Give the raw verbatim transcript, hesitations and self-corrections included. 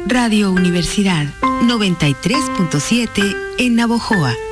Radio Universidad noventa y tres punto siete en Navojoa.